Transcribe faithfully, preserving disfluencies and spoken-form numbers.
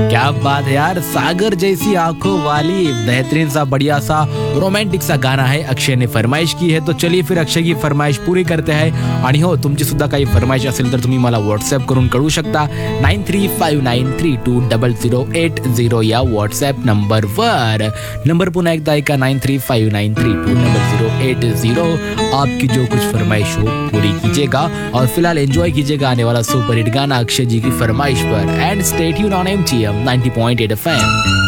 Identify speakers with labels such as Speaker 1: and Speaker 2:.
Speaker 1: क्या बात है यार, सागर जैसी आंखों वाली बेहतरीन सा बढ़िया सा रोमॅन्टिक सा गाणं आहे. अक्षयने फरमाईश की है, तो चलिए फिर अक्षय की फरमाईश पूरी करते हैं. आणि हो, तुमची सुद्धा काही फरमाईश असेल तर तुम्ही मला व्हॉट्सअप करून कळू शकता nine three five nine three to double zero eight zero या व्हॉट्सअप नंबरवर. नंबर पुन्हा एकदा ऐका nine three five nine three to double zero eight zero. आपकी जो कुछ फरमाइश हो पूरी कीजिएगा और फिलहाल एंजॉय कीजिएगा आने वाला सुपर हिट गाना अक्षय जी की फरमाइश पर. End stay tuned on MTM ninety point eight FM.